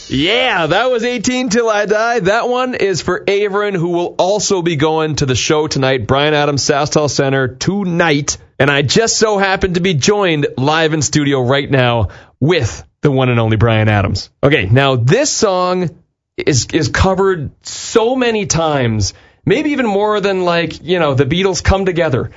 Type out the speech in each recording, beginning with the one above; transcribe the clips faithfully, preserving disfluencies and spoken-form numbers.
Yeah, that was eighteen Till I Die. That one is for Averin, who will also be going to the show tonight, Bryan Adams SaskTel Center tonight. And I just so happen to be joined live in studio right now with the one and only Bryan Adams. Okay, now this song is is covered so many times, maybe even more than, like, you know, the Beatles Come Together.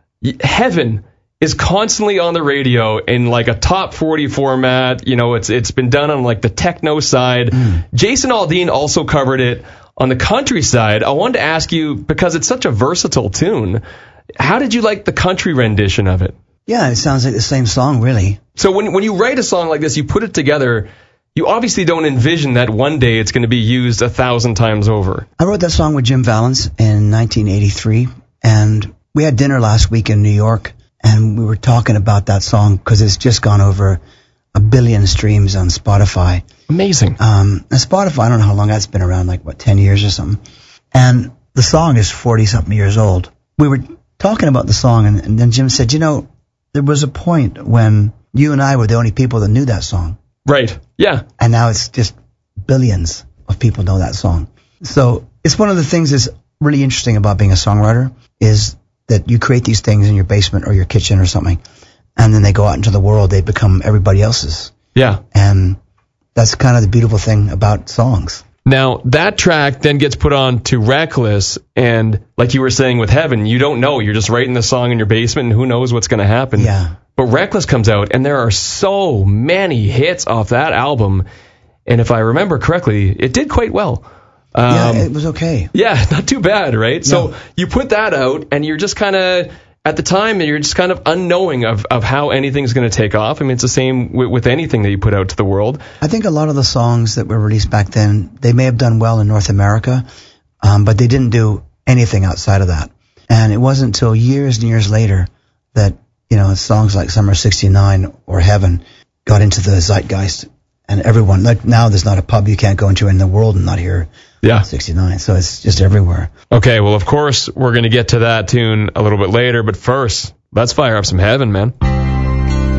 Heaven is constantly on the radio in like a top forty format. You know, it's it's been done on like the techno side. Mm. Jason Aldean also covered it on the country side. I wanted to ask you, because it's such a versatile tune, how did you like the country rendition of it? Yeah, it sounds like the same song, really. So when when you write a song like this, you put it together, you obviously don't envision that one day it's going to be used a thousand times over. I wrote that song with Jim Vallance in nineteen eighty-three, and we had dinner last week in New York. And we were talking about that song because it's just gone over a billion streams on Spotify. Amazing. Um, and Spotify, I don't know how long that's been around, like, what, ten years or something. And the song is forty-something years old. We were talking about the song, and, and then Jim said, you know, there was a point when you and I were the only people that knew that song. Right, yeah. And now it's just billions of people know that song. So it's one of the things that's really interesting about being a songwriter is that you create these things in your basement or your kitchen or something, and then they go out into the world, they become everybody else's. Yeah. And that's kind of the beautiful thing about songs. Now, that track then gets put on to Reckless, and like you were saying with Heaven, you don't know. You're just writing the song in your basement, and who knows what's going to happen. Yeah. But Reckless comes out, and there are so many hits off that album, and if I remember correctly, it did quite well. Um, yeah, it was okay. Yeah, not too bad, right? No. So you put that out, and you're just kind of, at the time, you're just kind of unknowing of, of how anything's going to take off. I mean, it's the same with, with anything that you put out to the world. I think a lot of the songs that were released back then, they may have done well in North America, um, but they didn't do anything outside of that. And it wasn't until years and years later that, you know, songs like Summer sixty-nine or Heaven got into the zeitgeist. And everyone, like now there's not a pub you can't go into in the world and not hear yeah. sixty-nine. So it's just everywhere. Okay, well, of course, we're going to get to that tune a little bit later. But first, let's fire up some Heaven, man.